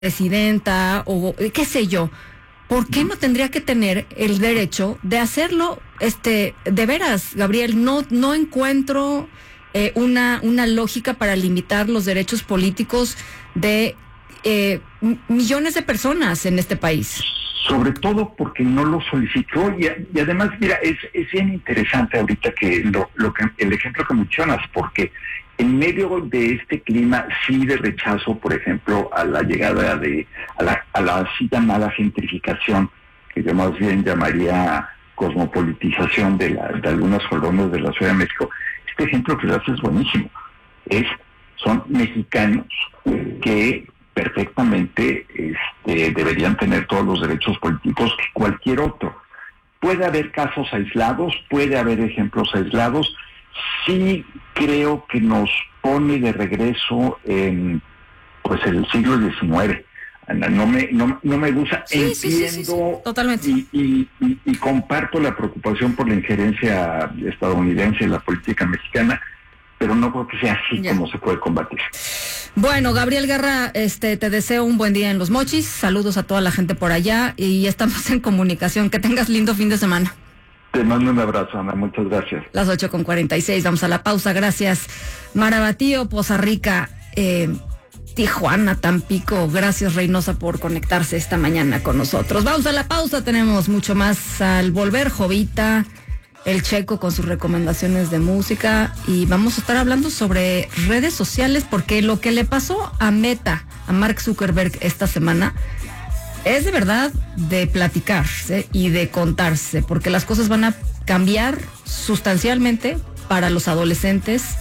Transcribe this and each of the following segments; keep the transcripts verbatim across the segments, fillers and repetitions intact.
presidenta o qué sé yo, ¿por qué no tendría que tener el derecho de hacerlo? Este, de veras, Gabriel, no, no encuentro eh, una, una lógica para limitar los derechos políticos de eh, millones de personas en este país. Sobre todo porque no lo solicitó y, y además, mira, es, es bien interesante ahorita que lo, lo que el ejemplo que mencionas, porque en medio de este clima sí de rechazo, por ejemplo, a la llegada de, a la, a la así llamada gentrificación, que yo más bien llamaría cosmopolitización de, la, de algunas colonias de la Ciudad de México, este ejemplo que das es buenísimo. Es, son mexicanos que perfectamente este, deberían tener todos los derechos políticos que cualquier otro. Puede haber casos aislados, puede haber ejemplos aislados. Sí creo que nos pone de regreso en pues el siglo diecinueve. No me, no, no me gusta, sí, entiendo sí, sí, sí, sí. Totalmente. Y, y, y, y comparto la preocupación por la injerencia estadounidense en la política mexicana, pero no creo que sea así ya como se puede combatir. Bueno, Gabriel Guerra, este, te deseo un buen día en Los Mochis, saludos a toda la gente por allá y estamos en comunicación, que tengas lindo fin de semana. Te mando un abrazo, Ana, muchas gracias. Las ocho con cuarenta y seis, vamos a la pausa, gracias. Marabatío, Poza Rica, eh, Tijuana, Tampico, gracias Reynosa por conectarse esta mañana con nosotros. Vamos a la pausa, tenemos mucho más al volver, Jovita, el Checo con sus recomendaciones de música y vamos a estar hablando sobre redes sociales porque lo que le pasó a Meta, a Mark Zuckerberg esta semana, es de verdad de platicarse y de contarse, porque las cosas van a cambiar sustancialmente para los adolescentes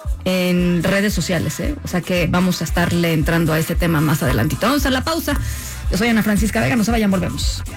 en redes sociales, ¿eh? O sea que vamos a estarle entrando a ese tema más adelantito. Vamos a la pausa. Yo soy Ana Francisca Vega, no se vayan, volvemos.